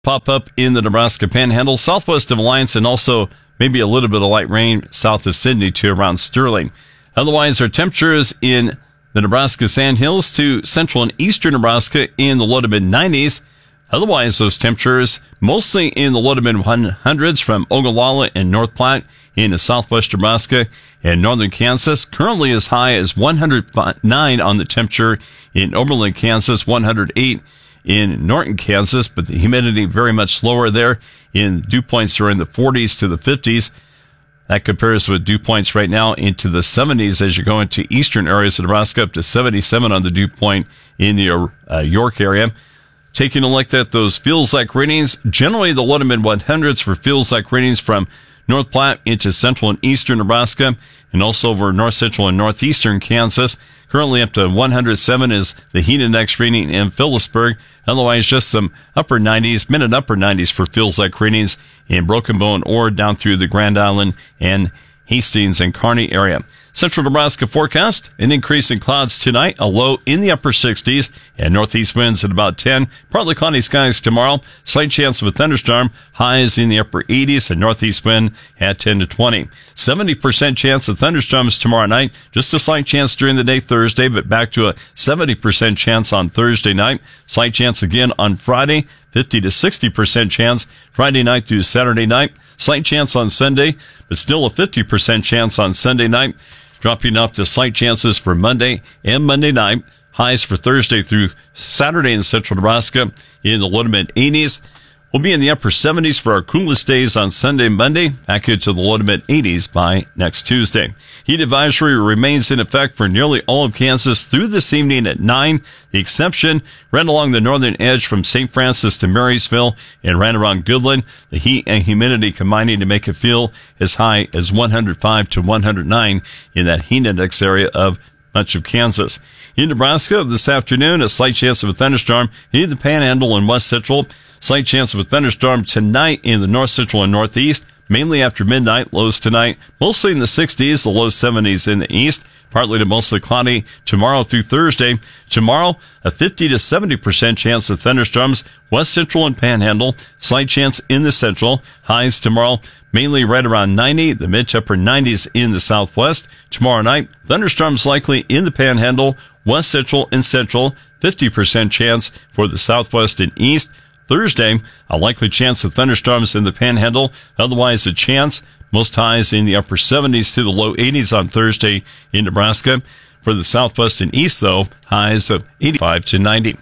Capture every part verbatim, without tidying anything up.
pop up in the Nebraska Panhandle, southwest of Alliance, and also maybe a little bit of light rain south of Sidney to around Sterling. Otherwise, our temperatures in the Nebraska Sandhills to central and eastern Nebraska in the low to mid nineties. Otherwise, those temperatures mostly in the low to mid hundreds from Ogallala and North Platte into southwest Nebraska and northern Kansas. Currently as high as one hundred nine on the temperature in Oberlin, Kansas, one hundred eight in Norton, Kansas, but the humidity very much lower there. In dew points are in the forties to the fifties. That compares with dew points right now into the seventies as you go into eastern areas of Nebraska, up to seventy-seven on the dew point in the uh, York area. Taking a look at those feels like readings, generally the low to mid hundreds for feels like readings from North Platte into central and eastern Nebraska, and also over north central and northeastern Kansas. Currently up to one hundred seven is the heat index reading in Phillipsburg. Otherwise, just some upper nineties, mid and upper nineties for feels like readings in Broken Bow and Ord down through the Grand Island and Hastings and Kearney area. Central Nebraska forecast, an increase in clouds tonight, a low in the upper sixties, and northeast winds at about ten. Partly cloudy skies tomorrow, slight chance of a thunderstorm, highs in the upper eighties, and northeast wind at ten to twenty. seventy percent chance of thunderstorms tomorrow night, just a slight chance during the day Thursday, but back to a seventy percent chance on Thursday night. Slight chance again on Friday, fifty to sixty percent chance Friday night through Saturday night. Slight chance on Sunday, but still a fifty percent chance on Sunday night. Dropping up to slight chances for Monday and Monday night. Highs for Thursday through Saturday in central Nebraska in the low to mid eighties. We'll be in the upper seventies for our coolest days on Sunday and Monday, back into the low to mid eighties by next Tuesday. Heat advisory remains in effect for nearly all of Kansas through this evening at nine. The exception ran along the northern edge from Saint Francis to Marysville and ran around Goodland. The heat and humidity combining to make it feel as high as one hundred five to one hundred nine in that heat index area of much of Kansas. In Nebraska this afternoon, a slight chance of a thunderstorm in the Panhandle and West Central. Slight chance of a thunderstorm tonight in the North Central and Northeast, mainly after midnight. Lows tonight, mostly in the sixties, the low seventies in the east. Partly to mostly cloudy tomorrow through Thursday. Tomorrow, a fifty to seventy percent chance of thunderstorms, West Central and Panhandle. Slight chance in the Central. Highs tomorrow, mainly right around ninety, the mid to upper nineties in the Southwest. Tomorrow night, thunderstorms likely in the Panhandle, West Central and Central. fifty percent chance for the Southwest and East. Thursday, a likely chance of thunderstorms in the Panhandle. Otherwise, a chance. Most highs in the upper seventies to the low eighties on Thursday in Nebraska. For the Southwest and East, though, highs of eighty-five to ninety.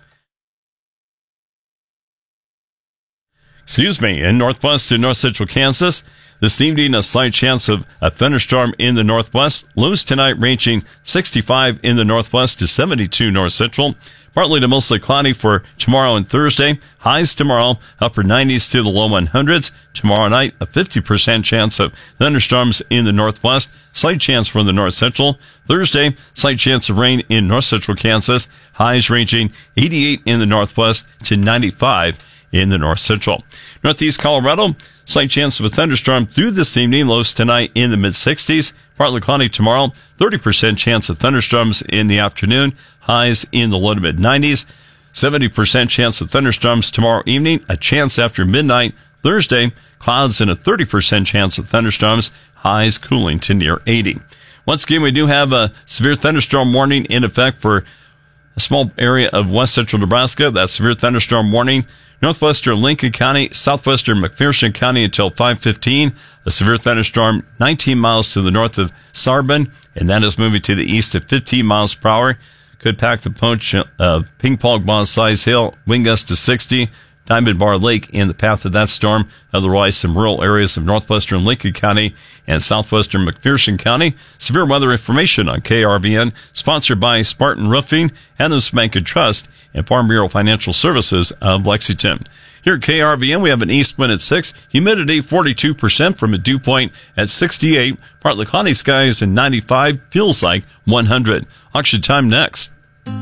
Excuse me, in Northwest and North Central Kansas, this evening a slight chance of a thunderstorm in the Northwest. Lows tonight ranging sixty-five in the Northwest to seventy-two North Central. Partly to mostly cloudy for tomorrow and Thursday. Highs tomorrow, upper nineties to the low hundreds. Tomorrow night, a fifty percent chance of thunderstorms in the Northwest. Slight chance from the North Central. Thursday, slight chance of rain in North Central Kansas. Highs ranging eighty-eight in the Northwest to ninety-five in the North Central. Northeast Colorado, slight chance of a thunderstorm through this evening. Lows tonight in the mid sixties. Partly cloudy tomorrow. thirty percent chance of thunderstorms in the afternoon. Highs in the low to mid nineties. seventy percent chance of thunderstorms tomorrow evening. A chance after midnight. Thursday, clouds and a thirty percent chance of thunderstorms. Highs cooling to near eighty. Once again, we do have a severe thunderstorm warning in effect for a small area of west central Nebraska. That severe thunderstorm warning. Northwestern Lincoln County, southwestern McPherson County until five fifteen. A severe thunderstorm nineteen miles to the north of Sarban, and that is moving to the east at fifteen miles per hour. Could pack the punch of uh, Ping Pong Ball size hail, wind gust to sixty. Diamond Bar Lake in the path of that storm. Otherwise, some rural areas of northwestern Lincoln County and southwestern McPherson County. Severe weather information on K R V N, sponsored by Spartan Roofing, Adams Bank and Trust, and Farm Bureau Financial Services of Lexington. Here at K R V N, we have an east wind at six, humidity forty-two percent from a dew point at sixty-eight, partly cloudy skies and ninety-five, feels like one hundred. Auction time next.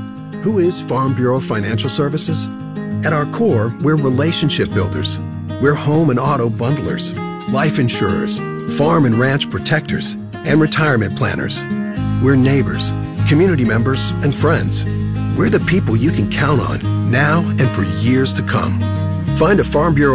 Who is Farm Bureau Financial Services? At our core, we're relationship builders. We're home and auto bundlers, life insurers, farm and ranch protectors, and retirement planners. We're neighbors, community members, and friends. We're the people you can count on now and for years to come. Find a Farm Bureau